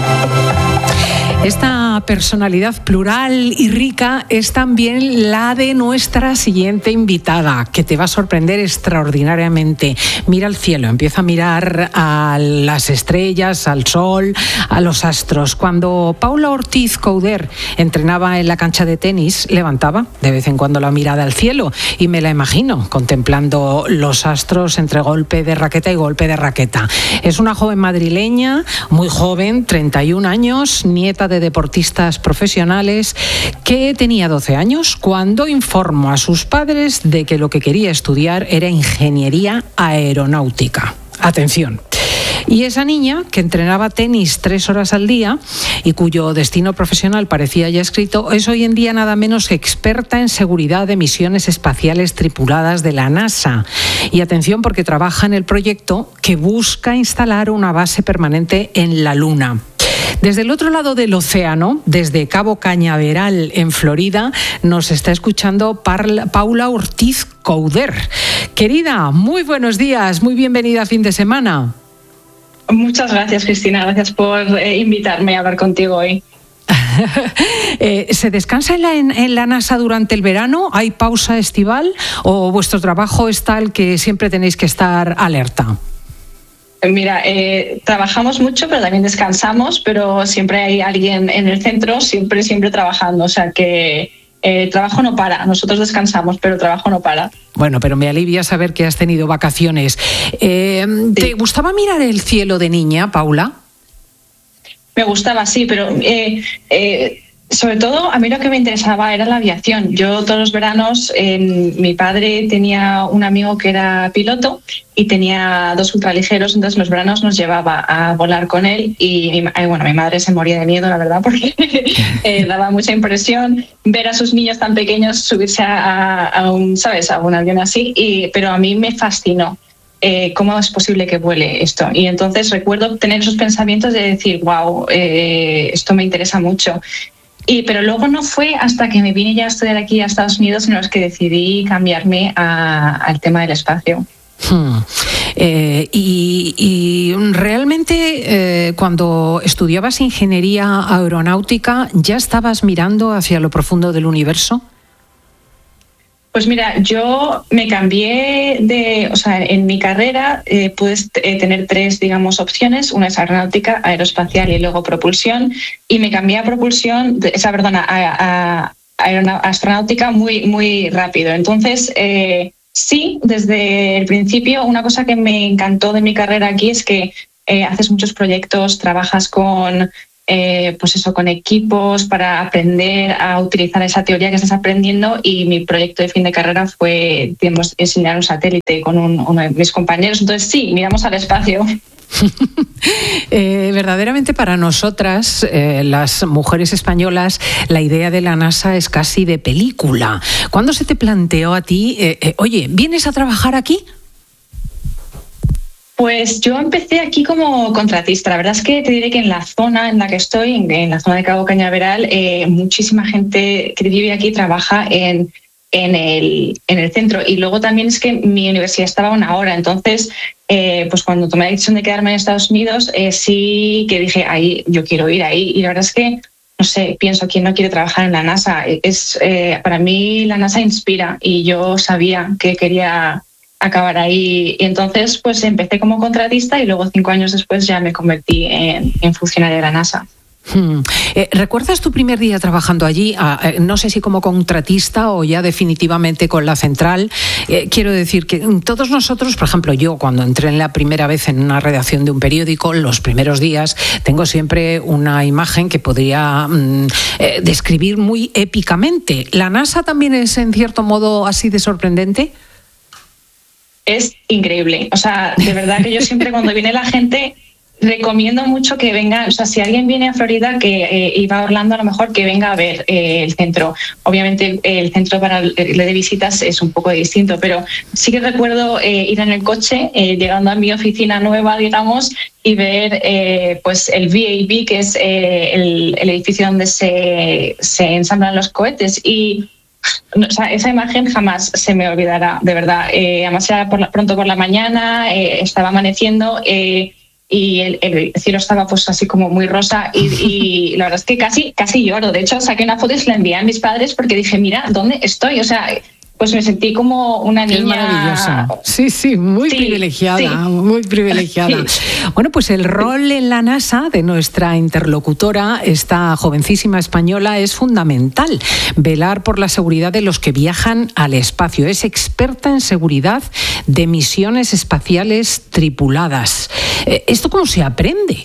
Esta personalidad plural y rica es también la de nuestra siguiente invitada, que te va a sorprender extraordinariamente. Mira al cielo, empieza a mirar a las estrellas, al sol, a los astros. Cuando Paula Ortiz Couder entrenaba en la cancha de tenis, levantaba de vez en cuando la mirada al cielo y me la imagino contemplando los astros entre golpe de raqueta y golpe de raqueta. Es una joven madrileña, muy joven, 31 años, nieta de deportistas profesionales, que tenía 12 años cuando informó a sus padres de que lo que quería estudiar era ingeniería aeronáutica. Atención. Y esa niña, que entrenaba tenis 3 horas al día y cuyo destino profesional parecía ya escrito, es hoy en día nada menos que experta en seguridad de misiones espaciales tripuladas de la NASA. Y atención, porque trabaja en el proyecto que busca instalar una base permanente en la Luna. Desde el otro lado del océano, desde Cabo Cañaveral, en Florida, nos está escuchando Paula Ortiz Couder. Querida, muy buenos días, muy bienvenida a Fin de Semana. Muchas gracias, Cristina, gracias por invitarme a hablar contigo hoy. ¿Se descansa en la NASA durante el verano? ¿Hay pausa estival o vuestro trabajo es tal que siempre tenéis que estar alerta? Mira, trabajamos mucho, pero también descansamos, pero siempre hay alguien en el centro, siempre trabajando, o sea que el trabajo no para. Nosotros descansamos, pero el trabajo no para. Bueno, pero me alivia saber que has tenido vacaciones. Sí. ¿Te gustaba mirar el cielo de niña, Paula? Me gustaba, sí, pero sobre todo a mí lo que me interesaba era la aviación. Yo todos los veranos, mi padre tenía un amigo que era piloto y tenía 2 ultraligeros, entonces los veranos nos llevaba a volar con él y mi madre se moría de miedo, la verdad, porque daba mucha impresión ver a sus niños tan pequeños subirse a un avión así, pero a mí me fascinó. ¿Cómo es posible que vuele esto? Y entonces recuerdo tener esos pensamientos de decir, wow, esto me interesa mucho. Pero luego no fue hasta que me vine ya a estudiar aquí a Estados Unidos en los que decidí cambiarme al tema del espacio. Y realmente cuando estudiabas ingeniería aeronáutica, ¿ya estabas mirando hacia lo profundo del universo? Pues mira, yo me cambié en mi carrera puedes tener 3, opciones. Una es aeronáutica, aeroespacial y luego propulsión. Y me cambié a propulsión, a astronáutica muy, muy rápido. Entonces, sí, desde el principio, una cosa que me encantó de mi carrera aquí es que haces muchos proyectos, trabajas con equipos para aprender a utilizar esa teoría que estás aprendiendo, y mi proyecto de fin de carrera fue enseñar un satélite con uno de mis compañeros. Entonces sí, miramos al espacio. Verdaderamente para nosotras, las mujeres españolas, la idea de la NASA es casi de película. ¿Cuándo se te planteó a ti, oye, ¿vienes a trabajar aquí? Pues yo empecé aquí como contratista. La verdad es que te diré que en la zona en la que estoy, en la zona de Cabo Cañaveral, muchísima gente que vive aquí trabaja en el centro. Y luego también es que mi universidad estaba a 1 hora. Entonces, pues cuando tomé la decisión de quedarme en Estados Unidos, sí que dije, ahí yo quiero ir ahí. Y la verdad es que, no sé, pienso, ¿quién no quiere trabajar en la NASA? Para mí la NASA inspira y yo sabía que quería acabar ahí. Y entonces pues empecé como contratista y luego 5 años después ya me convertí en funcionaria de la NASA. ¿Recuerdas tu primer día trabajando allí? No sé si como contratista o ya definitivamente con la central. Quiero decir que todos nosotros, por ejemplo, yo cuando entré la primera vez en una redacción de un periódico, los primeros días tengo siempre una imagen que podría describir muy épicamente. ¿La NASA también es en cierto modo así de sorprendente? Es increíble. O sea, de verdad que yo siempre cuando viene la gente recomiendo mucho que venga, o sea, si alguien viene a Florida y va a Orlando, a lo mejor que venga a ver el centro. Obviamente el centro para el de visitas es un poco distinto, pero sí que recuerdo ir en el coche, llegando a mi oficina nueva, digamos, y ver pues el VAB, que es el edificio donde se ensamblan los cohetes. Y o sea, esa imagen jamás se me olvidará, de verdad. Además era pronto por la mañana, estaba amaneciendo. y el cielo estaba pues así como muy rosa y la verdad es que casi lloro. De hecho, saqué una foto y se la envié a mis padres porque dije, mira, ¿dónde estoy? O sea, pues me sentí como una niña... Es maravillosa. Sí, muy privilegiada, muy privilegiada. Sí. Bueno, pues el rol en la NASA de nuestra interlocutora, esta jovencísima española, es fundamental. Velar por la seguridad de los que viajan al espacio. Es experta en seguridad de misiones espaciales tripuladas. ¿Esto cómo se aprende?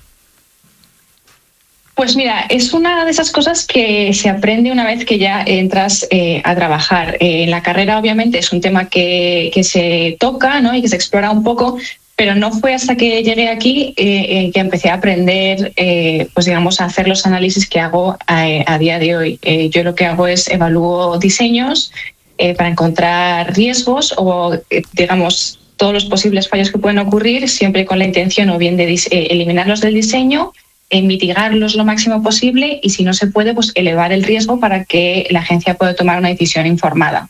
Pues mira, es una de esas cosas que se aprende una vez que ya entras a trabajar. En la carrera, obviamente, es un tema que se toca, ¿no? Y que se explora un poco, pero no fue hasta que llegué aquí que empecé a aprender, pues digamos, a hacer los análisis que hago a día de hoy. Yo lo que hago es evalúo diseños para encontrar riesgos o, digamos, todos los posibles fallos que pueden ocurrir, siempre con la intención o bien de eliminarlos del diseño, mitigarlos lo máximo posible y si no se puede, pues elevar el riesgo para que la agencia pueda tomar una decisión informada.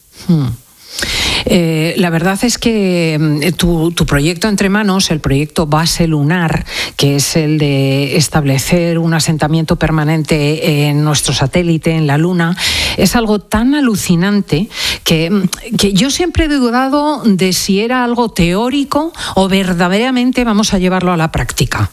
La verdad es que tu proyecto entre manos, el proyecto Base Lunar, que es el de establecer un asentamiento permanente en nuestro satélite, en la Luna, es algo tan alucinante que yo siempre he dudado de si era algo teórico o verdaderamente vamos a llevarlo a la práctica.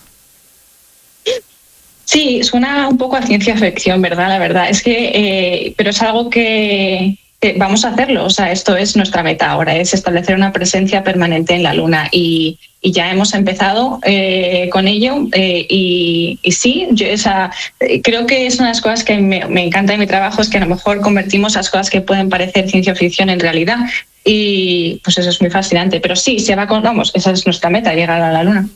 Sí, suena un poco a ciencia ficción, ¿verdad? La verdad es que, pero es algo que vamos a hacerlo. O sea, esto es nuestra meta ahora, es establecer una presencia permanente en la Luna y ya hemos empezado con ello. Y sí, creo que es una de las cosas que me encanta de mi trabajo, es que a lo mejor convertimos las cosas que pueden parecer ciencia ficción en realidad. Y pues eso es muy fascinante. Pero sí, esa es nuestra meta, llegar a la Luna.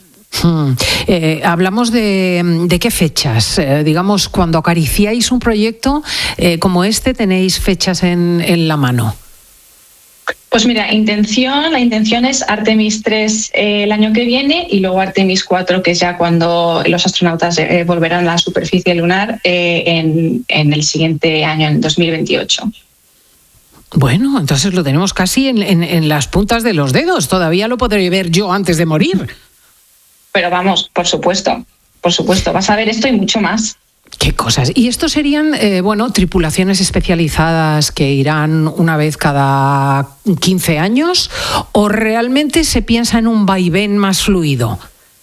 Hablamos de qué fechas. Digamos, cuando acariciáis un proyecto como este, ¿tenéis fechas en la mano? Pues mira, la intención es Artemis 3 el año que viene y luego Artemis 4, que es ya cuando los astronautas volverán a la superficie lunar en el siguiente año, en 2028. Bueno, entonces lo tenemos casi en las puntas de los dedos. Todavía lo podré ver yo antes de morir. Pero vamos, por supuesto, vas a ver esto y mucho más. ¿Qué cosas? ¿Y estos serían, tripulaciones especializadas que irán una vez cada 15 años o realmente se piensa en un vaivén más fluido?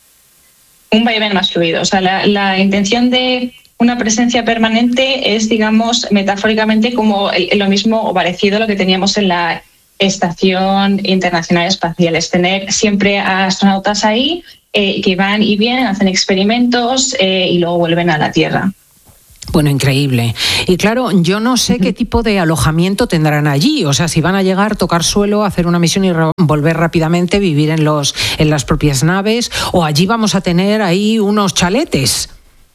Un vaivén más fluido. O sea, la intención de una presencia permanente es, digamos, metafóricamente como lo mismo o parecido a lo que teníamos en la Estación Internacional Espacial, es tener siempre a astronautas ahí que van y vienen, hacen experimentos y luego vuelven a la Tierra. Bueno, increíble. Y claro, yo no sé qué tipo de alojamiento tendrán allí. O sea, si van a llegar, tocar suelo, hacer una misión y volver rápidamente, vivir en las propias naves, o allí vamos a tener ahí unos chaletes.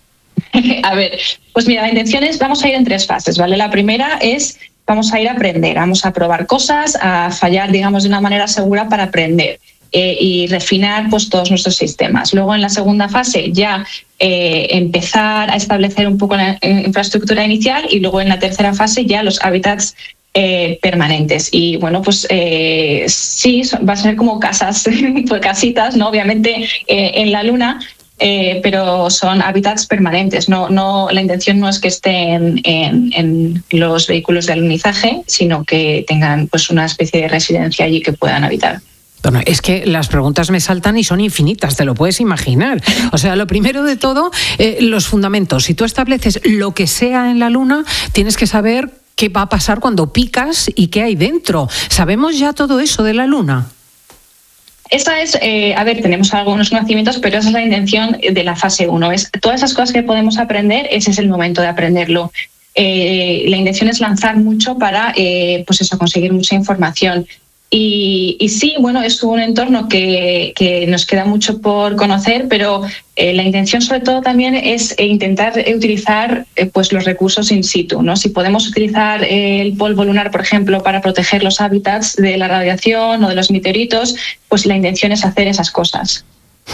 A ver, pues mira, la intención es, vamos a ir en 3 fases, ¿vale? La primera es, vamos a ir a aprender, vamos a probar cosas, a fallar, digamos, de una manera segura para aprender. Y refinar pues todos nuestros sistemas. Luego en la segunda fase ya empezar a establecer un poco la infraestructura inicial y luego en la tercera fase ya los hábitats permanentes. Y bueno, pues sí, va a ser como casas, pues casitas, ¿no? Obviamente en la Luna, pero son hábitats permanentes. No, la intención no es que estén en los vehículos de alunizaje, sino que tengan pues una especie de residencia allí que puedan habitar. Bueno, es que las preguntas me saltan y son infinitas, te lo puedes imaginar. O sea, lo primero de todo, los fundamentos. Si tú estableces lo que sea en la Luna, tienes que saber qué va a pasar cuando picas y qué hay dentro. ¿Sabemos ya todo eso de la Luna? Esa es, tenemos algunos conocimientes, pero esa es la intención de la fase 1. Es todas esas cosas que podemos aprender, ese es el momento de aprenderlo. La intención es lanzar mucho para, conseguir mucha información. Y sí, bueno, es un entorno que nos queda mucho por conocer, pero la intención sobre todo también es intentar utilizar pues los recursos in situ, ¿no? Si podemos utilizar el polvo lunar, por ejemplo, para proteger los hábitats de la radiación o de los meteoritos, pues la intención es hacer esas cosas.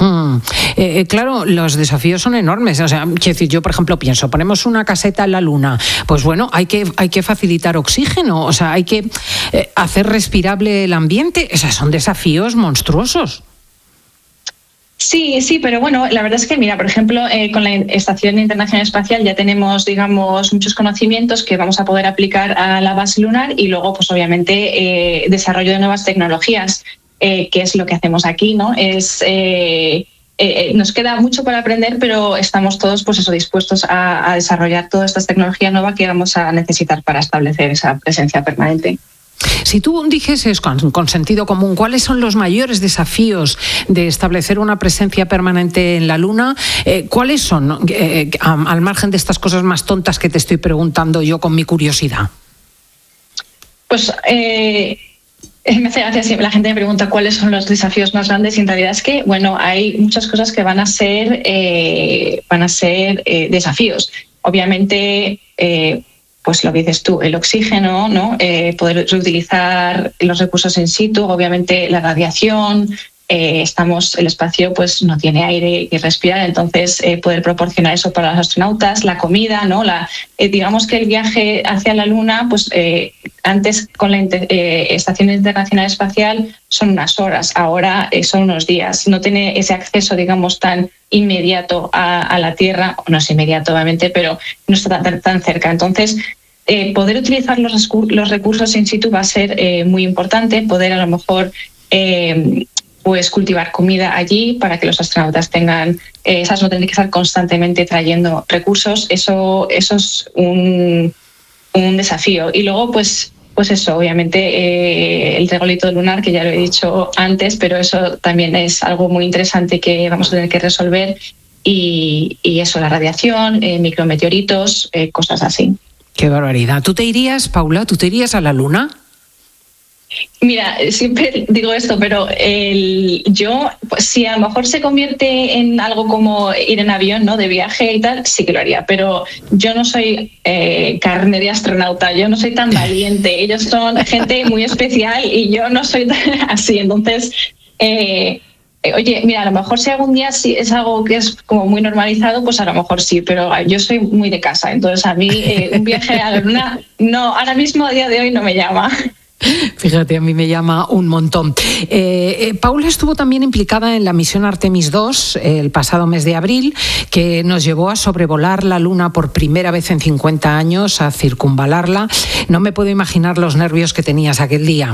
Claro, los desafíos son enormes. O sea, quiero decir, yo por ejemplo pienso, ponemos una caseta en la Luna, pues bueno, hay que facilitar oxígeno, o sea, hay que hacer respirable el ambiente. O sea, son desafíos monstruosos. Sí, pero bueno, la verdad es que, mira, por ejemplo, con la Estación Internacional Espacial ya tenemos, digamos, muchos conocimientos que vamos a poder aplicar a la base lunar y luego, pues obviamente, desarrollo de nuevas tecnologías, que es lo que hacemos aquí, ¿no? Nos queda mucho por aprender, pero estamos todos, pues eso, dispuestos a desarrollar toda esta tecnología nueva que vamos a necesitar para establecer esa presencia permanente. Si tú dijeses con sentido común cuáles son los mayores desafíos de establecer una presencia permanente en la Luna, ¿cuáles son, al margen de estas cosas más tontas que te estoy preguntando yo con mi curiosidad? Pues me hace gracia siempre la gente me pregunta cuáles son los desafíos más grandes y en realidad es que, bueno, hay muchas cosas que van a ser desafíos. Obviamente, pues lo que dices tú, el oxígeno, ¿no? Poder reutilizar los recursos in situ, obviamente la radiación, el espacio pues no tiene aire que respirar, entonces poder proporcionar eso para los astronautas, la comida, ¿no? Digamos que el viaje hacia la Luna, pues antes con la Estación Internacional Espacial son unas horas, ahora son unos días, no tiene ese acceso, digamos, tan inmediato a la Tierra, no es inmediato obviamente, pero no está tan cerca, entonces poder utilizar los recursos in situ va a ser muy importante, poder a lo mejor pues cultivar comida allí para que los astronautas tengan, esas no tienen que estar constantemente trayendo recursos, eso es un desafío. Y luego pues eso, obviamente el regolito lunar, que ya lo he dicho antes, pero eso también es algo muy interesante que vamos a tener que resolver y eso, la radiación, micrometeoritos, cosas así. Qué barbaridad. ¿Tú te irías, Paula, a la Luna? Mira, siempre digo esto, pero yo, pues si a lo mejor se convierte en algo como ir en avión, ¿no? De viaje y tal, sí que lo haría, pero yo no soy carne de astronauta, yo no soy tan valiente, ellos son gente muy especial y yo no soy así, entonces... oye, mira, a lo mejor si algún día sí es algo que es como muy normalizado, pues a lo mejor sí, pero yo soy muy de casa, entonces a mí un viaje a la Luna, no, ahora mismo a día de hoy no me llama. Fíjate, a mí me llama un montón. Paula estuvo también implicada en la misión Artemis II el pasado mes de abril, que nos llevó a sobrevolar la Luna por primera vez en 50 años, a circunvalarla. No me puedo imaginar los nervios que tenías aquel día.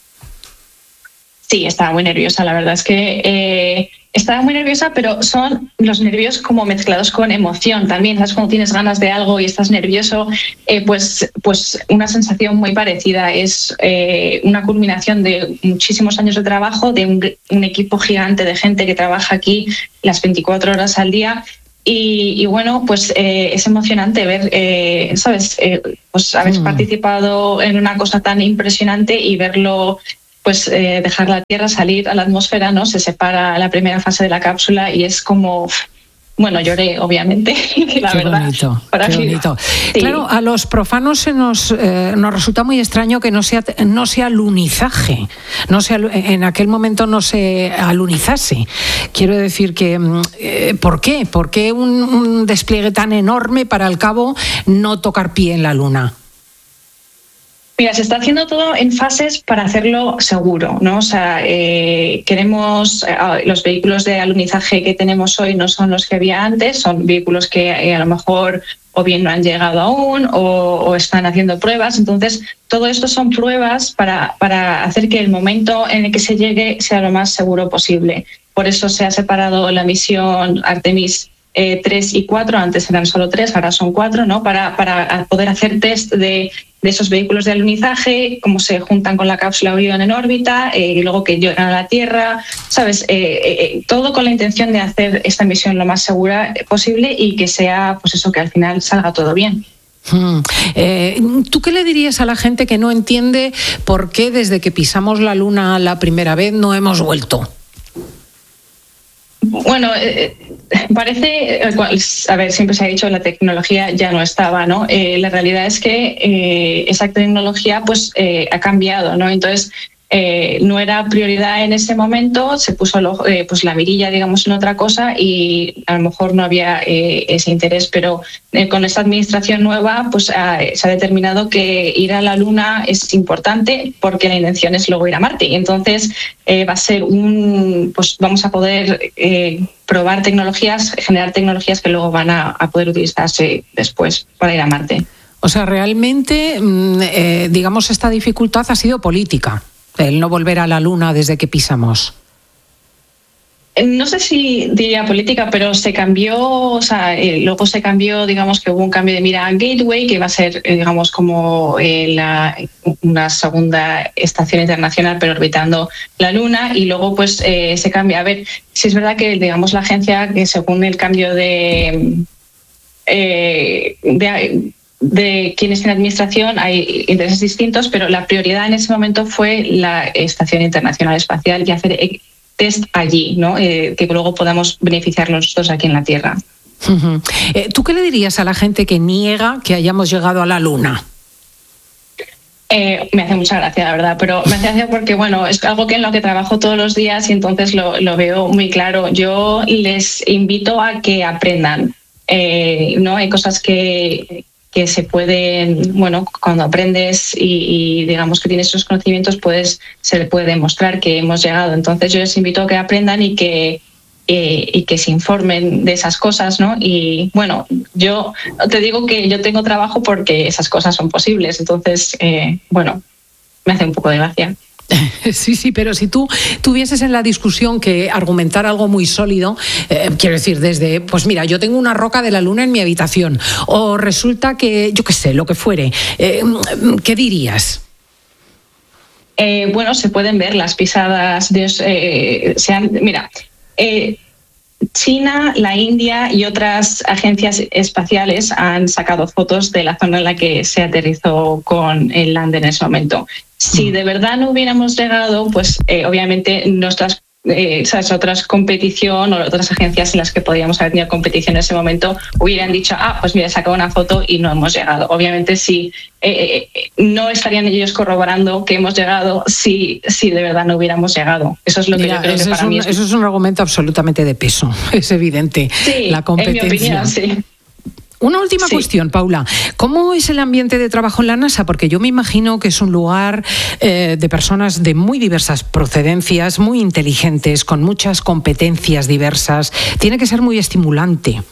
Sí, estaba muy nerviosa, la verdad es que estaba muy nerviosa, pero son los nervios como mezclados con emoción también, ¿sabes? Cuando tienes ganas de algo y estás nervioso, pues una sensación muy parecida. Es una culminación de muchísimos años de trabajo, de un equipo gigante de gente que trabaja aquí las 24 horas al día. Y bueno, pues es emocionante ver, ¿sabes? Pues haber participado en una cosa tan impresionante y verlo... pues dejar la Tierra, salir a la atmósfera, ¿no? Se separa la primera fase de la cápsula y es como... Bueno, lloré, obviamente, la verdad. Bonito, qué bonito. Sí. Claro, a los profanos nos resulta muy extraño que no sea alunizaje, en aquel momento no se alunizase. Quiero decir que, ¿por qué? ¿Por qué un despliegue tan enorme para al cabo no tocar pie en la Luna? Mira, se está haciendo todo en fases para hacerlo seguro, ¿no? O sea, queremos los vehículos de alunizaje que tenemos hoy no son los que había antes, son vehículos que a lo mejor o bien no han llegado aún o están haciendo pruebas. Entonces, todo esto son pruebas para hacer que el momento en el que se llegue sea lo más seguro posible. Por eso se ha separado la misión Artemis 3 y 4, antes eran solo 3, ahora son 4, ¿no? Para poder hacer test de esos vehículos de alunizaje, cómo se juntan con la cápsula Orion en órbita, y luego que llegan a la Tierra, ¿sabes? Todo con la intención de hacer esta misión lo más segura posible y que sea, pues eso, que al final salga todo bien. ¿Tú qué le dirías a la gente que no entiende por qué desde que pisamos la Luna la primera vez no hemos vuelto? Bueno, parece, a ver, siempre se ha dicho que la tecnología ya no estaba, ¿no? La realidad es que esa tecnología pues ha cambiado, ¿no? Entonces, no era prioridad en ese momento, se puso pues la mirilla, digamos, en otra cosa y a lo mejor no había ese interés, pero con esta administración nueva pues se ha determinado que ir a la Luna es importante porque la intención es luego ir a Marte y entonces va a ser pues vamos a poder probar tecnologías, generar tecnologías que luego van a poder utilizarse después para ir a Marte. O sea, realmente, digamos, esta dificultad ha sido política, el no volver a la Luna desde que pisamos. No sé si diría política, pero se cambió, o sea, luego se cambió, digamos que hubo un cambio de mira a Gateway, que va a ser, digamos, como una segunda estación internacional, pero orbitando la Luna, y luego pues se cambia. A ver, si es verdad que, digamos, la agencia, que según el cambio de quienes en administración hay intereses distintos, pero la prioridad en ese momento fue la Estación Internacional Espacial y hacer test allí, ¿no? Que luego podamos beneficiarnos nosotros aquí en la Tierra. Uh-huh. ¿Tú qué le dirías a la gente que niega que hayamos llegado a la Luna? Me hace mucha gracia, la verdad, pero me hace gracia porque, bueno, es algo en lo que trabajo todos los días y entonces lo veo muy claro. Yo les invito a que aprendan, ¿no? Hay cosas que se pueden, bueno, cuando aprendes y digamos que tienes esos conocimientos, se le puede demostrar que hemos llegado. Entonces yo les invito a que aprendan y que se informen de esas cosas, ¿no? Y bueno, yo te digo que yo tengo trabajo porque esas cosas son posibles. Entonces, bueno, me hace un poco de gracia. Sí, pero si tú tuvieses en la discusión que argumentar algo muy sólido, quiero decir, desde, pues mira, yo tengo una roca de la Luna en mi habitación, o resulta que, yo qué sé, lo que fuere, ¿qué dirías? Bueno, se pueden ver las pisadas, mira, China, la India y otras agencias espaciales han sacado fotos de la zona en la que se aterrizó con el lander en ese momento. Si de verdad no hubiéramos llegado, pues obviamente nuestras otras competición o otras agencias en las que podríamos haber tenido competición en ese momento hubieran dicho, pues mira, he sacado una foto y no hemos llegado. Obviamente sí, no estarían ellos corroborando que hemos llegado si de verdad no hubiéramos llegado. Eso es lo que yo creo que para mí es... Eso es un argumento absolutamente de peso, es evidente. Sí, la competencia. En mi opinión, sí. Una última cuestión, Paula. ¿Cómo es el ambiente de trabajo en la NASA? Porque yo me imagino que es un lugar de personas de muy diversas procedencias, muy inteligentes, con muchas competencias diversas. Tiene que ser muy estimulante.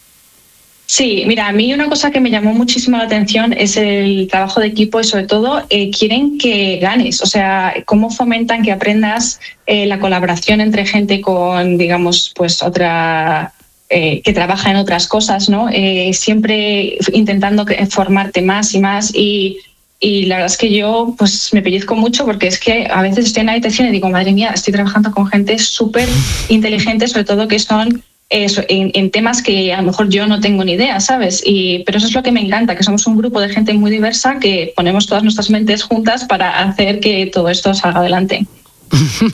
Sí, mira, a mí una cosa que me llamó muchísimo la atención es el trabajo de equipo y sobre todo quieren que ganes, o sea, cómo fomentan que aprendas la colaboración entre gente con, digamos, pues otra... que trabaja en otras cosas, ¿no? Siempre intentando formarte más y más y la verdad es que yo pues me pellizco mucho porque es que a veces estoy en la habitación y digo, madre mía, estoy trabajando con gente súper inteligente, sobre todo que son en temas que a lo mejor yo no tengo ni idea, ¿sabes? Pero eso es lo que me encanta, que somos un grupo de gente muy diversa que ponemos todas nuestras mentes juntas para hacer que todo esto salga adelante.